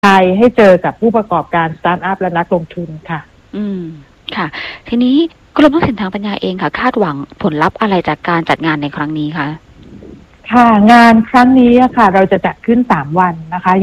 ไทยให้เจอกับผู้ประกอบการสตาร์ทอัพและนักลงทุนค่ะค่ะทีนี้กรมทรัพย์สินทางปัญญาเองค่ะคาดหวังผลลัพธ์อะไรจากการจัดงานในครั้งนี้คะค่ะงานครั้งนี้ค่ะเราจะจัดขึ้น3วันนะคะ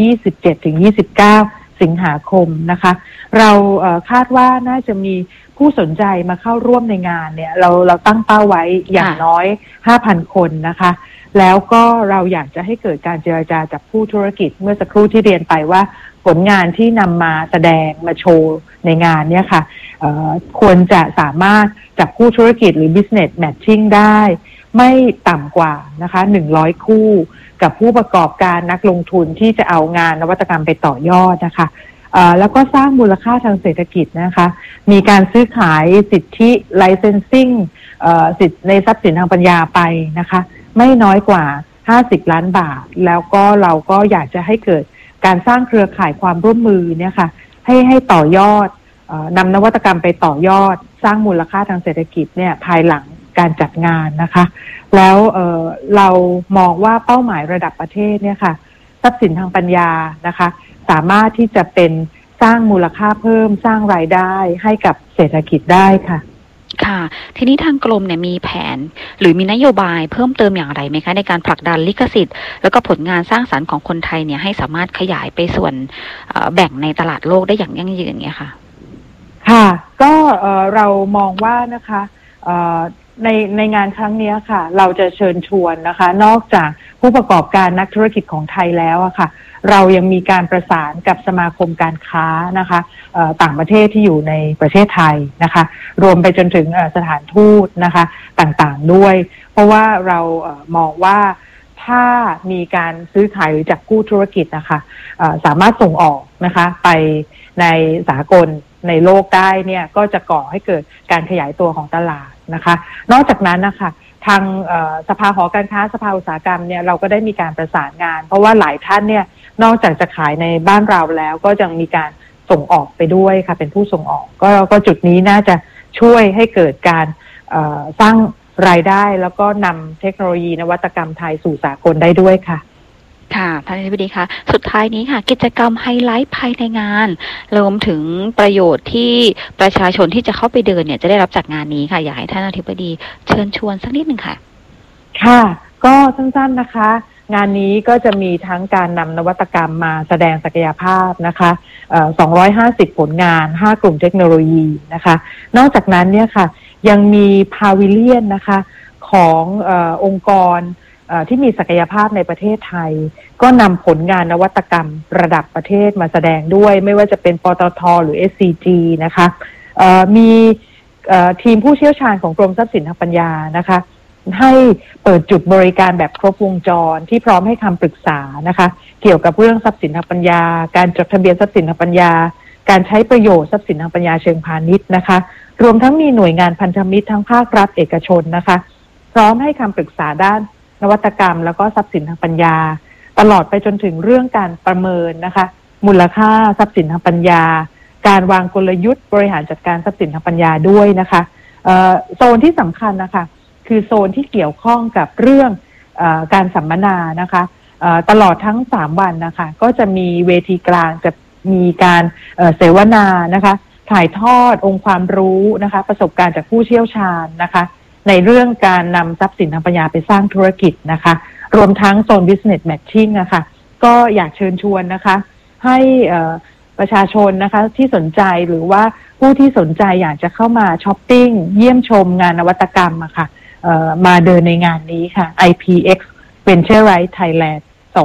27-29สิงหาคมนะคะเราคาดว่าน่าจะมีผู้สนใจมาเข้าร่วมในงานเนี่ยเราตั้งเป้าไว้อย่างน้อย 5,000 คนนะคะแล้วก็เราอยากจะให้เกิดการเจรจาจากผู้ธุรกิจเมื่อสักครู่ที่เรียนไปว่าผลงานที่นำมาแสดงมาโชว์ในงานเนี่ยค่ะควรจะสามารถจับคู่ธุรกิจหรือ business matching ได้ไม่ต่ำกว่านะคะ100คู่กับผู้ประกอบการนักลงทุนที่จะเอางานนวัตกรรมไปต่อยอดนะคะแล้วก็สร้างมูลค่าทางเศรษฐกิจนะคะมีการซื้อขายสิทธิ licensing สิทธิในทรัพย์สินทางปัญญาไปนะคะไม่น้อยกว่า50 ล้านบาทแล้วก็เราก็อยากจะให้เกิดการสร้างเครือข่ายความร่วมมือเนี่ยค่ะให้ต่อยอดนำนวัตกรรมไปต่อยอดสร้างมูลค่าทางเศรษฐกิจเนี่ยภายหลังการจัดงานนะคะแล้วเรามองว่าเป้าหมายระดับประเทศเนี่ยค่ะทรัพย์สินทางปัญญานะคะสามารถที่จะเป็นสร้างมูลค่าเพิ่มสร้างรายได้ให้กับเศรษฐกิจได้ค่ะค่ะทีนี้ทางกรมเนี่ยมีแผนหรือมีนโยบายเพิ่มเติมอย่างไรไหมคะในการผลักดันลิขสิทธิ์แล้วก็ผลงานสร้างสรรค์ของคนไทยเนี่ยให้สามารถขยายไปส่วนแบ่งในตลาดโลกได้อย่างยั่งยืนเนี่ยค่ะค่ะก็เรามองว่านะคะในงานครั้งนี้ค่ะเราจะเชิญชวนนะคะนอกจากผู้ประกอบการนักธุรกิจของไทยแล้วอะค่ะเรายังมีการประสานกับสมาคมการค้านะคะต่างประเทศที่อยู่ในประเทศไทยนะคะรวมไปจนถึงสถานทูตนะคะต่างๆด้วยเพราะว่าเรามองว่าถ้ามีการซื้อขายหรือจับกู้ธุรกิจนะคะสามารถส่งออกนะคะไปในสากลในโลกได้เนี่ยก็จะก่อให้เกิดการขยายตัวของตลาดนะคะนอกจากนั้นนะคะทางสภาหอการค้าสภาอุตสาหกรรมเนี่ยเราก็ได้มีการประสานงานเพราะว่าหลายท่านเนี่ยนอกจากจะขายในบ้านเราแล้วก็ยังมีการส่งออกไปด้วยค่ะเป็นผู้ส่งออกก็จุดนี้น่าจะช่วยให้เกิดการสร้างรายได้แล้วก็นำเทคโนโลยีนวัตกรรมไทยสู่สากลได้ด้วยค่ะค่ะท่านอธิบดีคะสุดท้ายนี้ค่ะกิจกรรมไฮไลท์ภายในงานรวมถึงประโยชน์ที่ประชาชนที่จะเข้าไปเดินเนี่ยจะได้รับจากงานนี้ค่ะอยากให้ท่านอธิบดีเชิญชวนสักนิดนึงค่ะค่ะก็สั้นๆนะคะงานนี้ก็จะมีทั้งการนำนวัตกรรมมาแสดงศักยภาพนะคะ250 ผลงาน5 กลุ่มเทคโนโลยีนะคะนอกจากนั้นเนี่ยค่ะยังมีพาวิเลียนนะคะขององค์กรที่มีศักยภาพในประเทศไทยก็นำผลงานนวัตกรรมระดับประเทศมาแสดงด้วยไม่ว่าจะเป็นปตท.หรือ SCG นะคะมีทีมผู้เชี่ยวชาญของกรมทรัพย์สินทางปัญญานะคะให้เปิดจุดบริการแบบครบวงจรที่พร้อมให้คำปรึกษานะคะเกี่ยวกับเรื่องทรัพย์สินทางปัญญาการจดทะเบียนทรัพย์สินทางปัญญาการใช้ประโยชน์ทรัพย์สินทางปัญญาเชิงพาณิชย์นะคะรวมทั้งมีหน่วยงานพันธมิตรทั้งภาครัฐเอกชนนะคะพร้อมให้คำปรึกษาด้านนวัตกรรมแล้วก็ทรัพย์สินทางปัญญาตลอดไปจนถึงเรื่องการประเมินนะคะมูลค่าทรัพย์สินทางปัญญาการวางกลยุทธ์บริหารจัดการทรัพย์สินทางปัญญาด้วยนะคะโซนที่สำคัญนะคะคือโซนที่เกี่ยวข้องกับเรื่องการสัมมนานะคะตลอดทั้ง3วันนะคะก็จะมีเวทีกลางจะมีการเสวนานะคะถ่ายทอดองค์ความรู้นะคะประสบการณ์จากผู้เชี่ยวชาญนะคะในเรื่องการนำทรัพย์สินทางปัญญาไปสร้างธุรกิจนะคะรวมทั้งโซน business matching นะคะก็อยากเชิญชวนนะคะให้ประชาชนนะคะที่สนใจหรือว่าผู้ที่สนใจอยากจะเข้ามาช้อปปิ้งเยี่ยมชมงานนวัตกรรมอะค่ะมาเดินในงานนี้ค่ะ IPX Venture Right Thailand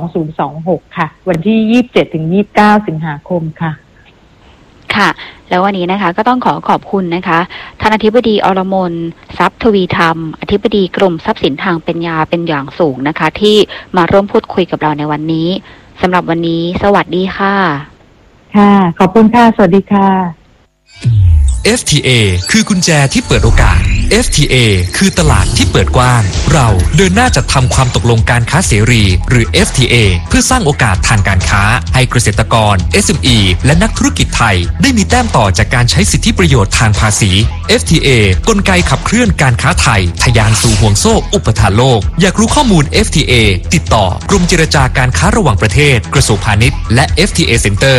2026ค่ะวันที่ 27-29 สิงหาคมค่ะค่ะแล้ววันนี้นะคะก็ต้องขอบคุณนะคะท่านอธิบดีอรมนทรัพย์ทวีธรรมอธิบดีกรมทรัพย์สินทางปัญญาเป็นอย่างสูงนะคะที่มาร่วมพูดคุยกับเราในวันนี้สำหรับวันนี้สวัสดีค่ะค่ะขอบคุณค่ะสวัสดีค่ะ FTA คือกุญแจที่เปิดโอกาส FTA คือตลาดที่เปิดกว้างเราเดินหน้าจัดทำความตกลงการค้าเสรีหรือ FTA เพื่อสร้างโอกาสทางการค้าให้เกษตรกร SME และนักธุรกิจไทยได้มีแต้มต่อจากการใช้สิทธิประโยชน์ทางภาษี FTA กลไกขับเคลื่อนการค้าไทยทะยานสู่ห่วงโซ่อุปทานโลกอยากรู้ข้อมูล FTA ติดต่อกรมเจรจาการค้าระหว่างประเทศกระทรวงพาณิชย์และ FTA Center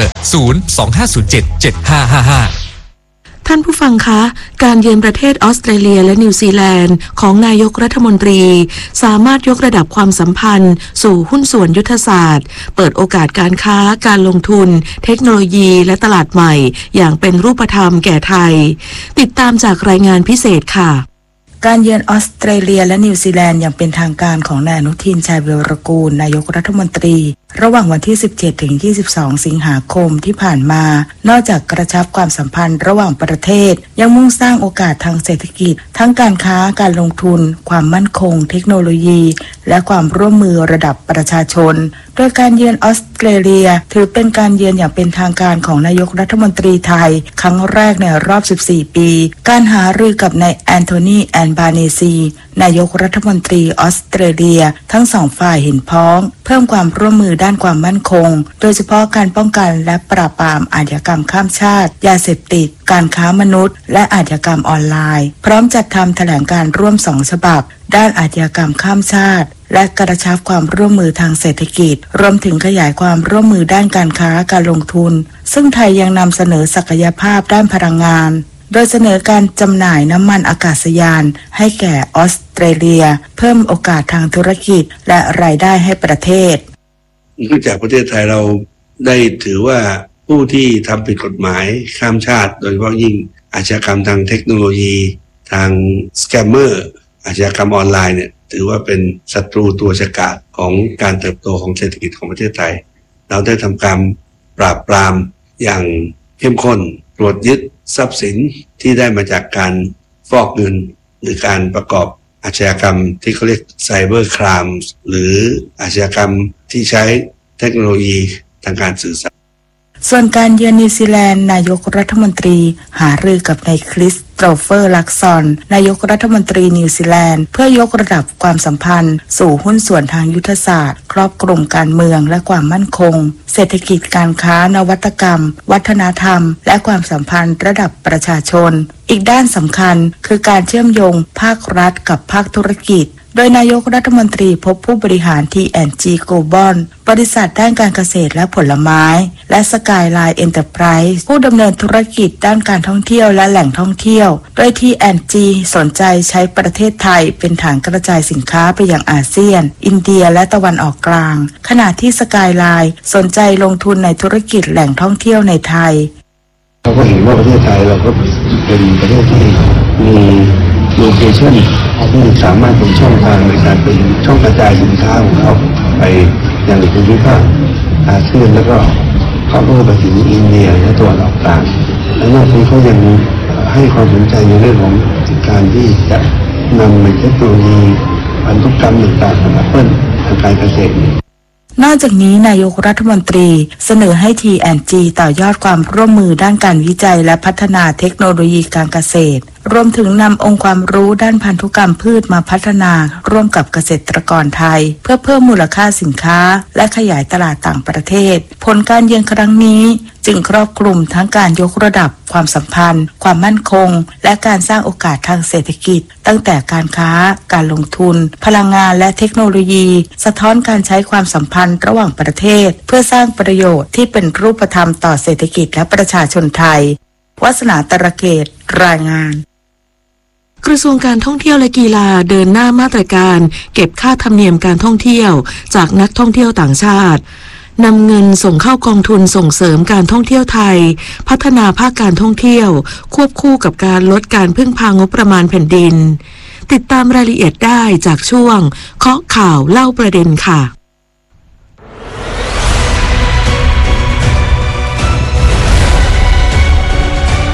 025077555 ท่านผู้ฟังคะการเยือนประเทศออสเตรเลียและนิวซีแลนด์ของนายกรัฐมนตรีสามารถยกระดับความสัมพันธ์สู่หุ้นส่วนยุทธศาสตร์เปิดโอกาสการค้าการลงทุนเทคโนโลยีและตลาดใหม่อย่างเป็นรูปธรรมแก่ไทยติดตามจากรายงานพิเศษค่ะการเยือนออสเตรเลียและนิวซีแลนด์อย่างเป็นทางการของนายอนุทินชาญวีรกูลนายกรัฐมนตรีระหว่างวันที่ 17 ถึง 22 สิงหาคมที่ผ่านมานอกจากกระชับความสัมพันธ์ระหว่างประเทศยังมุ่งสร้างโอกาสทางเศรษฐกิจทั้งการค้าการลงทุนความมั่นคงเทคโนโลยีและความร่วมมือระดับประชาชนโดยการเยือนออสเตรเลียถือเป็นการเยือนอย่างเป็นทางการของนายกรัฐมนตรีไทยครั้งแรกในรอบ 14 ปีการหารือกับนายแอนโทนีแอนบาเนซีนายกรัฐมนตรีออสเตรเลียทั้งสองฝ่ายเห็นพ้องเพิ่มความร่วมมือด้านความมั่นคงโดยเฉพาะการป้องกันและปราบปรามอาชญากรรมข้ามชาติยาเสพติดการค้ามนุษย์และอาชญากรรมออนไลน์พร้อมจัดทำแถลงการร่วม2 ฉบับด้านอาชญากรรมข้ามชาติและกระชับความร่วมมือทางเศรษฐกิจรวมถึงขยายความร่วมมือด้านการค้าการลงทุนซึ่งไทยยังนำเสนอศักยภาพด้านพลังงานโดยเสนอการจำหน่ายน้ำมันอากาศยานให้แก่ออสเตรเลียเพิ่มโอกาสทางธุรกิจและรายได้ให้ประเทศเนื่องจากประเทศไทยเราได้ถือว่าผู้ที่ทำผิดกฎหมายข้ามชาติโดยเฉพาะยิ่งอาชญากรรมทางเทคโนโลยีทางสแกมเมอร์อาชญากรรมออนไลน์เนี่ยถือว่าเป็นศัตรูตัวฉกาจของการเติบโตของเศรษฐกิจของประเทศไทยเราได้ทำการปราบปรามอย่างเข้มข้นตรวจยึดทรัพย์สินที่ได้มาจากการฟอกเงินหรือการประกอบอาชญากรรมที่เขาเรียกไซเบอร์ครามหรืออาชญากรรมที่ใช้เทคโนโลยีทางการสื่อสารส่วนการเยือนนิวซีแลนด์นายกรัฐมนตรีหารือกับนายคริสโตเฟอร์ลักซอนนายกรัฐมนตรีนิวซีแลนด์เพื่อยกระดับความสัมพันธ์สู่หุ้นส่วนทางยุทธศาสตร์ครอบคลุมการเมืองและความมั่นคงเศรษฐกิจการค้านวัตกรรมวัฒนธรรมและความสัมพันธ์ระดับประชาชนอีกด้านสำคัญคือการเชื่อมโยงภาครัฐกับภาคธุรกิจโดยนายกรัฐมนตรีพบผู้บริหาร T&G Global บริษัทด้านการเกษตรและผลไม้และ Skyline Enterprise ผู้ดำเนินธุรกิจด้านการท่องเที่ยวและแหล่งท่องเที่ยวโดย T&G สนใจใช้ประเทศไทยเป็นฐานกระจายสินค้าไปยังอาเซียนอินเดียและตะวันออกกลางขณะที่ Skyline สนใจลงทุนในธุรกิจแหล่งท่องเที่ยวในไทยเราก็เห็นว่าประเทศไทยเราก็เป็นประเทศที่มีโลเคชั่นที่สามารถเป็นช่องทางในการเป็นช่องกระจายสินค้าของเขาไปยังภูมิภาคอาเซียนแล้วก็เข้าไปถึงอินเดียและตัวออกกลางและนอกจากนี้เขายังให้ความสนใจในเรื่องของการที่จะนำเทคโนโลยีพันธุกรรมต่างๆของแอปเปิลทางการเกษตรนอกจากนี้นายกรัฐมนตรีเสนอให้ T&G ต่อยอดความร่วมมือด้านการวิจัยและพัฒนาเทคโนโลยีการเกษตรรวมถึงนำองค์ความรู้ด้านพันธุกรรมพืชมาพัฒนาร่วมกับเกษตรกรไทยเพื่อเพิ่มมูลค่าสินค้าและขยายตลาดต่างประเทศผลการเยือนครั้งนี้จึงครอบคลุมทั้งการยกระดับความสัมพันธ์ความมั่นคงและการสร้างโอกาสทางเศรษฐกิจตั้งแต่การค้าการลงทุนพลังงานและเทคโนโลยีสะท้อนการใช้ความสัมพันธ์ระหว่างประเทศเพื่อสร้างประโยชน์ที่เป็นรูปธรรมต่อเศรษฐกิจและประชาชนไทยวาสนาตระเกตรายงานกระทรวงการท่องเที่ยวและกีฬาเดินหน้ามาตรการเก็บค่าธรรมเนียมการท่องเที่ยวจากนักท่องเที่ยวต่างชาตินำเงินส่งเข้ากองทุนส่งเสริมการท่องเที่ยวไทยพัฒนาภาคการท่องเที่ยวควบคู่กับการลดการพึ่งพางบประมาณแผ่นดินติดตามรายละเอียดได้จากช่วงเคาะข่าวเล่าประเด็นค่ะ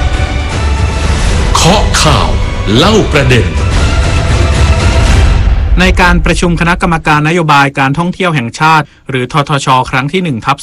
เคาะข่าวเล่าประเด็นในการประชุมคณะกรรมการนโยบายการท่องเที่ยวแห่งชาติหรือททช.ครั้งที่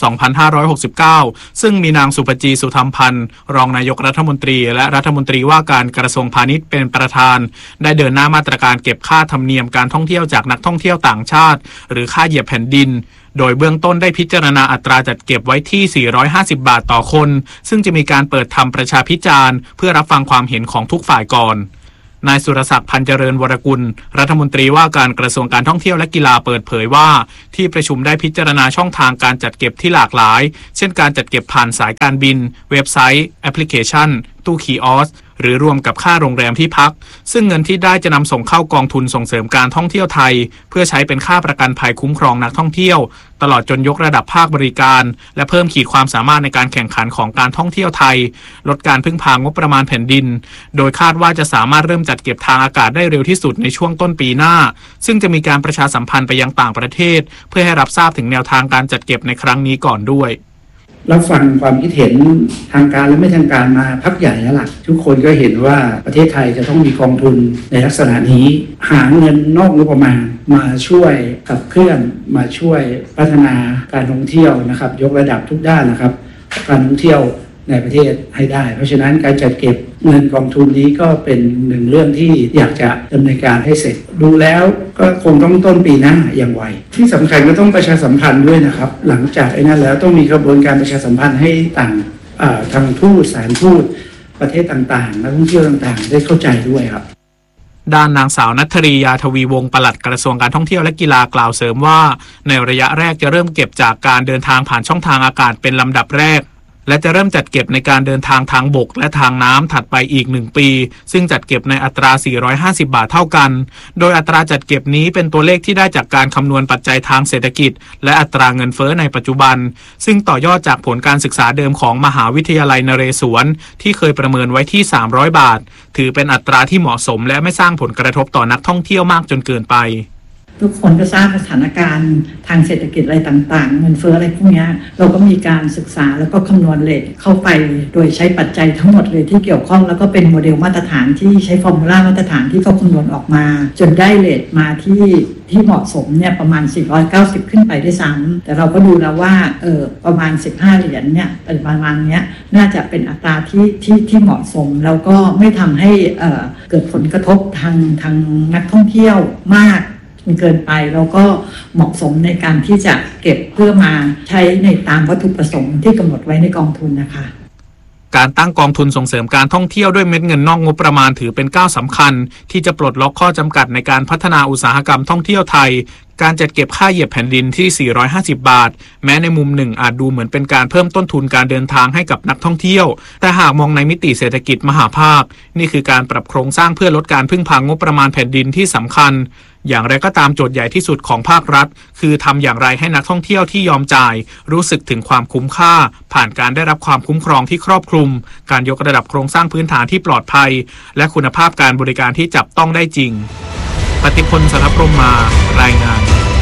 1/2569 ซึ่งมีนางสุปจีสุธรรมพันธ์รองนายกรัฐมนตรีและรัฐมนตรีว่าการกระทรวงพาณิชย์เป็นประธานได้เดินหน้ามาตรการเก็บค่าธรรมเนียมการท่องเที่ยวจากนักท่องเที่ยวต่างชาติหรือค่าเหยียบแผ่นดินโดยเบื้องต้นได้พิจารณาอัตราจัดเก็บไว้ที่450 บาทต่อคนซึ่งจะมีการเปิดทำประชาพิจารณ์เพื่อรับฟังความเห็นของทุกฝ่ายก่อนนายสุรศักดิ์พันเจริญวรกุลรัฐมนตรีว่าการกระทรวงการท่องเที่ยวและกีฬาเปิดเผยว่าที่ประชุมได้พิจารณาช่องทางการจัดเก็บที่หลากหลายเช่นการจัดเก็บผ่านสายการบินเว็บไซต์แอปพลิเคชันตู้คีออสหรือรวมกับค่าโรงแรมที่พักซึ่งเงินที่ได้จะนำส่งเข้ากองทุนส่งเสริมการท่องเที่ยวไทยเพื่อใช้เป็นค่าประกันภัยคุ้มครองนักท่องเที่ยวตลอดจนยกระดับภาคบริการและเพิ่มขีดความสามารถในการแข่งขันของการท่องเที่ยวไทยลดการพึ่งพางบประมาณแผ่นดินโดยคาดว่าจะสามารถเริ่มจัดเก็บทางอากาศได้เร็วที่สุดในช่วงต้นปีหน้าซึ่งจะมีการประชาสัมพันธ์ไปยังต่างประเทศเพื่อให้รับทราบถึงแนวทางการจัดเก็บในครั้งนี้ก่อนด้วยรับฟังความคิดเห็นทางการและไม่ทางการมาพักใหญ่แล้วล่ะทุกคนก็เห็นว่าประเทศไทยจะต้องมีกองทุนในลักษณะนี้หาเงินนอกงบประมาณมาช่วยขับเคลื่อนมาช่วยพัฒนาการท่องเที่ยวนะครับยกระดับทุกด้านนะครับการท่องเที่ยวในประเทศให้ได้เพราะฉะนั้นการจัดเก็บเงินกองทุนนี้ก็เป็นหนึ่งเรื่องที่อยากจะดำเนินการให้เสร็จดูแล้วก็คงต้องต้นปีหน้าอย่างไวที่สำคัญก็ต้องประชาสัมพันธ์ด้วยนะครับหลังจากนั้นแล้วต้องมีกระบวนการประชาสัมพันธ์ให้ต่างทางทูตสถานทูตประเทศต่างๆนักท่องเที่ยวต่างๆได้เข้าใจด้วยครับด้านนางสาวณัฐรียาทวีวงศ์ปลัดกระทรวงการท่องเที่ยวและกีฬากล่าวเสริมว่าในระยะแรกจะเริ่มเก็บจากการเดินทางผ่านช่องทางอากาศเป็นลำดับแรกและจะเริ่มจัดเก็บในการเดินทางทางบกและทางน้ำถัดไปอีก1ปีซึ่งจัดเก็บในอัตรา450 บาทเท่ากันโดยอัตราจัดเก็บนี้เป็นตัวเลขที่ได้จากการคำนวณปัจจัยทางเศรษฐกิจและอัตราเงินเฟ้อในปัจจุบันซึ่งต่อยอดจากผลการศึกษาเดิมของมหาวิทยาลัยนเรศวรที่เคยประเมินไว้ที่300 บาทถือเป็นอัตราที่เหมาะสมและไม่สร้างผลกระทบต่อนักท่องเที่ยวมากจนเกินไปทุกคนก็ทราบสถานการณ์ทางเศรษฐกิจอะไรต่างๆเงินเฟ้ออะไรพวกนี้เราก็มีการศึกษาแล้วก็คำนวณเรทเข้าไปโดยใช้ปัจจัยทั้งหมดเลยที่เกี่ยวข้องแล้วก็เป็นโมเดลมาตรฐานที่ใช้ฟอร์มูลามาตรฐานที่เขาคำนวณออกมาจนได้เรทมาที่เหมาะสมเนี่ยประมาณ490ขึ้นไปได้ซ้ำแต่เราก็ดูแล้วว่าประมาณ15 เหรียญเนี่ยประมาณเนี้ยน่าจะเป็นอัตราที่เหมาะสมแล้วก็ไม่ทำให้เกิดผลกระทบทางนักท่องเที่ยวมากเกินไปแล้วก็เหมาะสมในการที่จะเก็บเพื่อมาใช้ในตามวัตถุประสงค์ที่กำหนดไว้ในกองทุนนะคะการตั้งกองทุนส่งเสริมการท่องเที่ยวด้วยเม็ดเงินนอกงบประมาณถือเป็นก้าวสำคัญที่จะปลดล็อกข้อจำกัดในการพัฒนาอุตสาหกรรมท่องเที่ยวไทยการจัดเก็บค่าเหยียบแผ่นดินที่450 บาทแม้ในมุมหนึ่งอาจดูเหมือนเป็นการเพิ่มต้นทุนการเดินทางให้กับนักท่องเที่ยวแต่หากมองในมิติเศรษฐกิจมหาภาคนี่คือการปรับโครงสร้างเพื่อลดการพึ่งพางบประมาณแผ่นดินที่สำคัญอย่างไรก็ตามโจทย์ใหญ่ที่สุดของภาครัฐคือทำอย่างไรให้นักท่องเที่ยวที่ยอมจ่ายรู้สึกถึงความคุ้มค่าผ่านการได้รับความคุ้มครองที่ครอบคลุมการยกระดับโครงสร้างพื้นฐานที่ปลอดภัยและคุณภาพการบริการที่จับต้องได้จริงปฏิพล สรพรหมารายงาน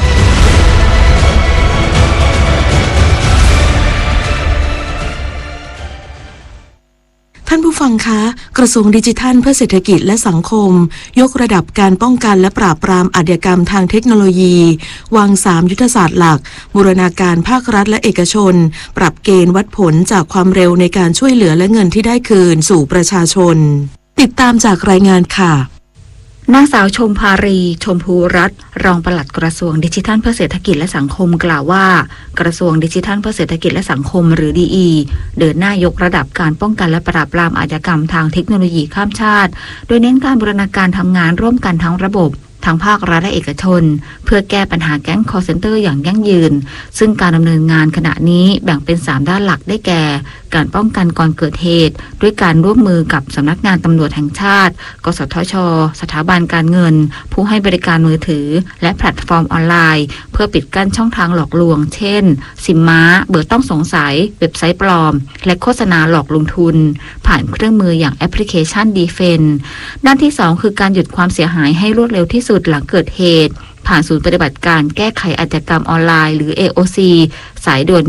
ท่านผู้ฟังคะกระทรวงดิจิทัลเพื่อเศรษฐกิจและสังคมยกระดับการป้องกันและปราบปรามอาชญากรรมทางเทคโนโลยีวาง3ยุทธศาสตร์หลักบูรณาการภาครัฐและเอกชนปรับเกณฑ์วัดผลจากความเร็วในการช่วยเหลือและเงินที่ได้คืนสู่ประชาชนติดตามจากรายงานค่ะนางสาวชมภารีชมพูรัตน์รองปลัดกระทรวงดิจิทัลเพื่อเศรษฐกิจและสังคมกล่าวว่ากระทรวงดิจิทัลเพื่อเศรษฐกิจและสังคมหรือ DE เดินหน้ายกระดับการป้องกันและปราบปรามอาชญากรรมทางเทคโนโลยีข้ามชาติโดยเน้นการบูรณาการทำงานร่วมกันทั้งระบบทางภาครัฐและเอกชนเพื่อแก้ปัญหาแก๊ง call center อย่างยั่งยืนซึ่งการดำเนินงานขณะนี้แบ่งเป็น3ด้านหลักได้แก่การป้องกันก่อนเกิดเหตุด้วยการร่วมมือกับสำนักงานตำรวจแห่งชาติกสทช.สถาบันการเงินผู้ให้บริการมือถือและแพลตฟอร์มออนไลน์เพื่อปิดกั้นช่องทางหลอกลวงเช่นซิมม้าเบอร์ต้องสงสัยเว็บไซต์ปลอมและโฆษณาหลอกลงทุนผ่านเครื่องมืออย่างแอปพลิเคชัน Defense ด้านที่2คือการหยุดความเสียหายให้รวดเร็วที่สุดหลังเกิดเหตุผ่านศูนย์ปฏิบัติการแก้ไขอาชญากรรมออนไลน์หรือ AOC สายด่วน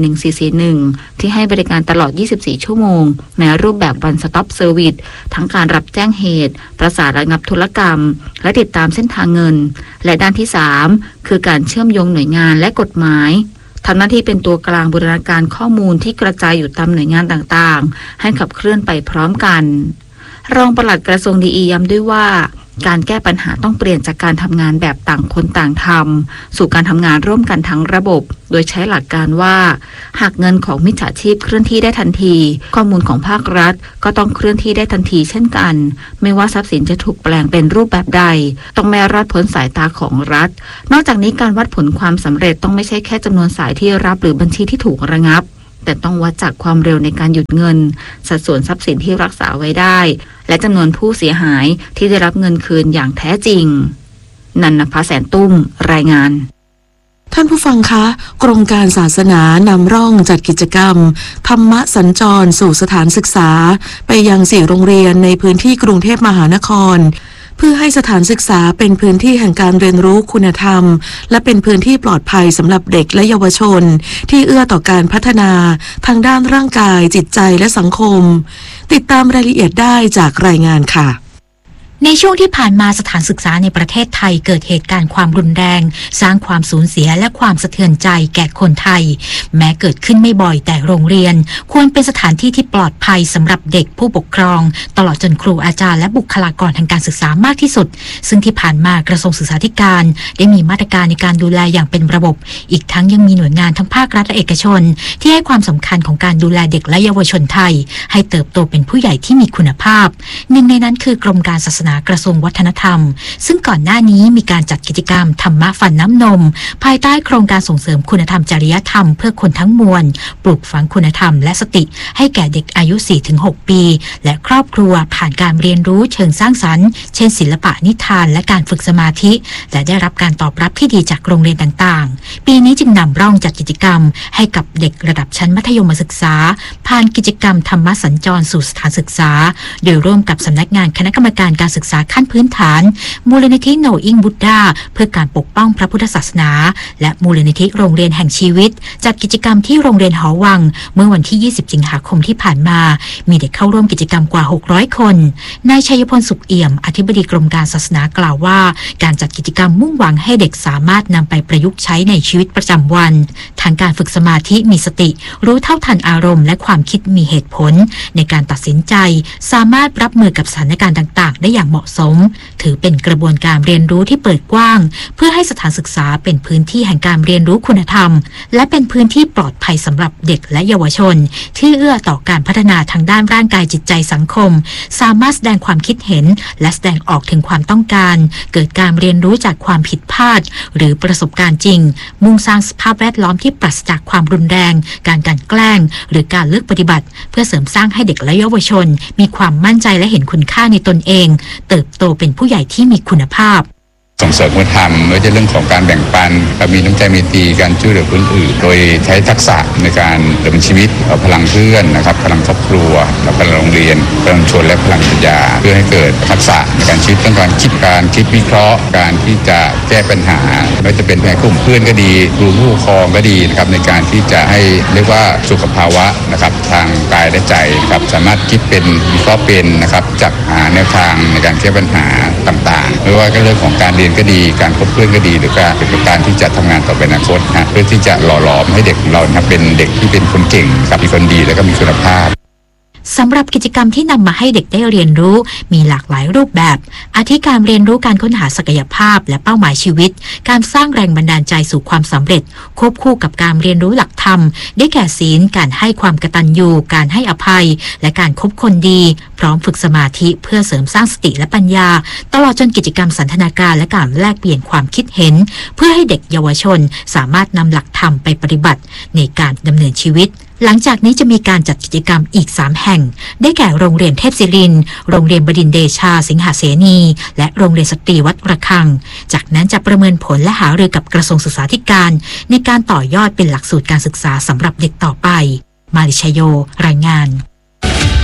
1441 ที่ให้บริการตลอด 24 ชั่วโมงในรูปแบบ One Stop Service ทั้งการรับแจ้งเหตุประสานระงับธุรกรรมและติดตามเส้นทางเงินและด้านที่ 3 คือการเชื่อมโยงหน่วยงานและกฎหมายทำหน้าที่เป็นตัวกลางบูรณาการข้อมูลที่กระจายอยู่ตามหน่วยงานต่างๆให้ขับเคลื่อนไปพร้อมกันรองปลัดกระทรวงดีอีย้ำด้วยว่าการแก้ปัญหาต้องเปลี่ยนจากการทำงานแบบต่างคนต่างทำสู่การทำงานร่วมกันทั้งระบบโดยใช้หลักการว่าหากเงินของมิจฉาชีพเคลื่อนที่ได้ทันทีข้อมูลของภาครัฐก็ต้องเคลื่อนที่ได้ทันทีเช่นกันไม่ว่าทรัพย์สินจะถูกแปลงเป็นรูปแบบใดต้องไม่รอดพ้นสายตาของรัฐนอกจากนี้การวัดผลความสำเร็จต้องไม่ใช่แค่จำนวนสายที่รับหรือบัญชีที่ถูกระงับแต่ต้องวัดจากความเร็วในการหยุดเงินสัดส่วนทรัพย์สินที่รักษาไว้ได้และจำนวนผู้เสียหายที่ได้รับเงินคืนอย่างแท้จริงนันนภาแสนตุ้มรายงานท่านผู้ฟังคะกรมการศาสนานำร่องจัดกิจกรรมธรรมะสัญจรสู่สถานศึกษาไปยัง4 โรงเรียนในพื้นที่กรุงเทพมหานครเพื่อให้สถานศึกษาเป็นพื้นที่แห่งการเรียนรู้คุณธรรมและเป็นพื้นที่ปลอดภัยสำหรับเด็กและเยาวชนที่เอื้อต่อการพัฒนาทางด้านร่างกายจิตใจและสังคมติดตามรายละเอียดได้จากรายงานค่ะในช่วงที่ผ่านมาสถานศึกษาในประเทศไทยเกิดเหตุการณ์ความรุนแรงสร้างความสูญเสียและความสะเทือนใจแก่คนไทยแม้เกิดขึ้นไม่บ่อยแต่โรงเรียนควรเป็นสถานที่ที่ปลอดภัยสำหรับเด็กผู้ปกครองตลอดจนครูอาจารย์และบุคลากรทางการศึกษามากที่สุดซึ่งที่ผ่านมากระทรวงศึกษาธิการได้มีมาตรการในการดูแลอย่างเป็นระบบอีกทั้งยังมีหน่วยงานทั้งภาครัฐและเอกชนที่ให้ความสำคัญของการดูแลเด็กและเยาวชนไทยให้เติบโตเป็นผู้ใหญ่ที่มีคุณภาพหนึ่งในนั้นคือกรมการศาสนากระทรวงวัฒนธรรมซึ่งก่อนหน้านี้มีการจัดกิจกรรมธรรมะฟันน้ำนมภายใต้โครงการส่งเสริมคุณธรรมจริยธรรมเพื่อคนทั้งมวลปลูกฝังคุณธรรมและสติให้แก่เด็กอายุ 4-6 ปีและครอบครัวผ่านการเรียนรู้เชิงสร้างสรรค์เช่นศิลปะนิทานและการฝึกสมาธิและได้รับการตอบรับที่ดีจากโรงเรียนต่างๆปีนี้จึงนำร่องจัดกิจกรรมให้กับเด็กระดับชั้นมัธยมศึกษาผ่านกิจกรรมธรรมะสัญจรสู่สถานศึกษาโดยร่วมกับสำนักงานคณะกรรมการการศึกษาขั้นพื้นฐานมูลนิธิโนอิงบุตดาเพื่อการปกป้องพระพุทธศาสนาและมูลนิธิโรงเรียนแห่งชีวิตจัดกิจกรรมที่โรงเรียนหอวังเมื่อวันที่ 20 สิงหาคมที่ผ่านมามีเด็กเข้าร่วมกิจกรรมกว่า 600 คนนายชัยพลสุขเอี่ยมอธิบดีกรมการศาสนากล่าวว่าการจัดกิจกรรมมุ่งหวังให้เด็กสามารถนำไปประยุกต์ใช้ในชีวิตประจำวันทางการฝึกสมาธิมีสติรู้เท่าทันอารมณ์และความคิดมีเหตุผลในการตัดสินใจสามารถรับมือกับสถานการณ์ต่างๆได้อย่างเหมาะสมถือเป็นกระบวนการเรียนรู้ที่เปิดกว้างเพื่อให้สถานศึกษาเป็นพื้นที่แห่งการเรียนรู้คุณธรรมและเป็นพื้นที่ปลอดภัยสำหรับเด็กและเยาวชนที่เอื้อต่อการพัฒนาทางด้านร่างกายจิตใจสังคมสามารถแสดงความคิดเห็นและแสดงออกถึงความต้องการเกิดการเรียนรู้จากความผิดพลาดหรือประสบการณ์จริงมุ่งสร้างสภาพแวดล้อมที่ปราศจากความรุนแรงการกลั่นแกล้งหรือการเลือกปฏิบัติเพื่อเสริมสร้างให้เด็กและเยาวชนมีความมั่นใจและเห็นคุณค่าในตนเองเติบโตเป็นผู้ใหญ่ที่มีคุณภาพส่งเสริมคุณธรรมไม่ใช่เรื่องของการแบ่งปันมีน้ำใจมีตรีการช่วยเหลือคนอื่นโดยใช้ทักษะในการดำเนินชีวิตพลังเพื่อนนะครับพลังครอบครัวและพลังโรงเรียนพลังชนและพลังปัญญาเพื่อให้เกิดทักษะในการชีวิตทั้งการคิดวิเคราะห์การที่จะแก้ปัญหาไม่ว่าจะเป็นในกลุ่มเพื่อนก็ดีกลุ่มผู้ปกครองก็ดีนะครับในการที่จะให้เรียกว่าสุขภาวะนะครับทางกายและใจนะครับสามารถคิดเป็นวิเคราะห์เป็นนะครับจัดหาแนวทางในการแก้ปัญหาต่างๆไม่ว่าก็เรื่องของการเรียนก็ดีการคบเพื่อนก็ดีหรือการที่จะทำงานต่อไปในอนาคตเพื่อที่จะหล่อหลอมให้เด็กของเราเป็นเด็กที่เป็นคนเก่งกับเป็นคนดีและก็มีคุณภาพสำหรับกิจกรรมที่นำมาให้เด็กได้เรียนรู้มีหลากหลายรูปแบบอาทิการเรียนรู้การค้นหาศักยภาพและเป้าหมายชีวิตการสร้างแรงบันดาลใจสู่ความสำเร็จควบคู่กับการเรียนรู้หลักธรรมได้แก่ศีลการให้ความกตัญญูการให้อภัยและการคบคนดีพร้อมฝึกสมาธิเพื่อเสริมสร้างสติและปัญญาตลอดจนกิจกรรมสันทนาการและการแลกเปลี่ยนความคิดเห็นเพื่อให้เด็กเยาวชนสามารถนำหลักธรรมไปปฏิบัติในการดำเนินชีวิตหลังจากนี้จะมีการจัดกิจกรรมอีก3แห่งได้แก่โรงเรียนเทพศิรินทร์โรงเรียนบดินทร์เดชาสิงหเสนีและโรงเรียนสตรีวัดระฆังจากนั้นจะประเมินผลและหารือกับกระทรวงศึกษาธิการในการต่อยอดเป็นหลักสูตรการศึกษาสำหรับเด็กต่อไปมาริชโยรายงาน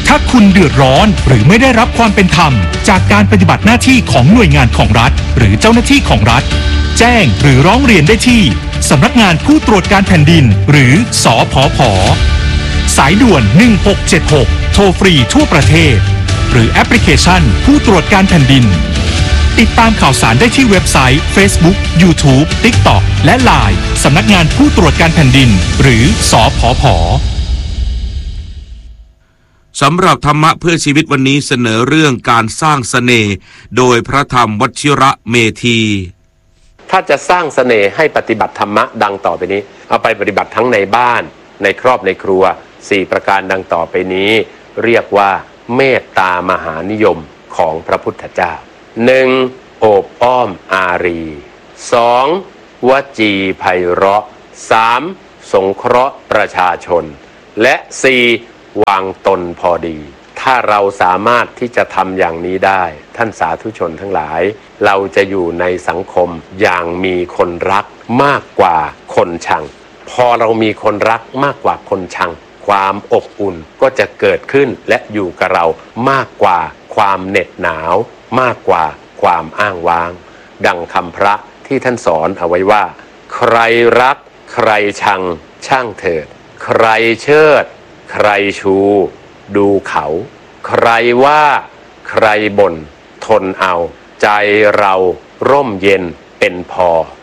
ถ้าคุณเดือดร้อนหรือไม่ได้รับความเป็นธรรมจากการปฏิบัติหน้าที่ของหน่วยงานของรัฐหรือเจ้าหน้าที่ของรัฐแจ้งหรือร้องเรียนได้ที่สำนักงานผู้ตรวจการแผ่นดินหรือสผผ.สายด่วน1676โทรฟรีทั่วประเทศหรือแอปพลิเคชันผู้ตรวจการแผ่นดินติดตามข่าวสารได้ที่เว็บไซต์ Facebook YouTube TikTok และ LINE สำนักงานผู้ตรวจการแผ่นดินหรือสผผ. สำหรับธรรมะเพื่อชีวิตวันนี้เสนอเรื่องการสร้างเสน่ห์โดยพระธรรมวชิระเมธีถ้าจะสร้างเสน่ห์ให้ปฏิบัติธรรมะดังต่อไปนี้เอาไปปฏิบัติทั้งในบ้านในครอบในครัว4ประการดังต่อไปนี้เรียกว่าเมตตามหานิยมของพระพุทธเจ้า 1. โอบอ้อมอารี 2. วจีไพเราะ 3. สงเคราะห์ประชาชนและ 4. วางตนพอดีถ้าเราสามารถที่จะทำอย่างนี้ได้ท่านสาธุชนทั้งหลายเราจะอยู่ในสังคมอย่างมีคนรักมากกว่าคนชังพอเรามีคนรักมากกว่าคนชังความอบอุ่นก็จะเกิดขึ้นและอยู่กับเรามากกว่าความเหน็ดหนาวมากกว่าความอ้างว้างดังคำพระที่ท่านสอนเอาไว้ว่าใครรักใครชังช่างเถิดใครเชิดใครชูดูเขาใครว่าใครบ่นทนเอาใจเราร่มเย็นเป็นพอ